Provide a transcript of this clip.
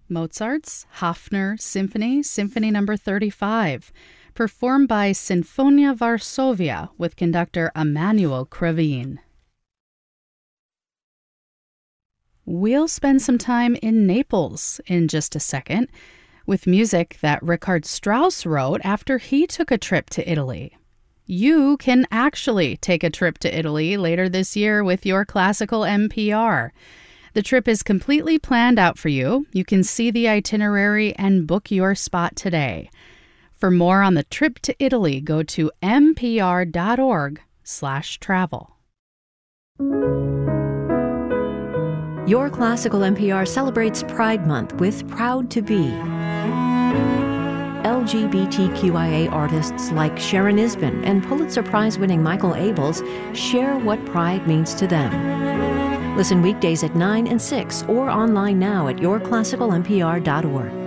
Mozart's Hafner Symphony, Symphony No. 35, performed by Sinfonia Varsovia with conductor Emanuel Krivine. We'll spend some time in Naples in just a second with music that Richard Strauss wrote after he took a trip to Italy. You can actually take a trip to Italy later this year with your classical NPR. The trip is completely planned out for you. You can see the itinerary and book your spot today. For more on the trip to Italy, go to npr.org/travel. Your Classical NPR celebrates Pride Month with Proud to Be. LGBTQIA artists like Sharon Isbin and Pulitzer Prize-winning Michael Abels share what pride means to them. Listen weekdays at 9 and 6 or online now at yourclassicalnpr.org.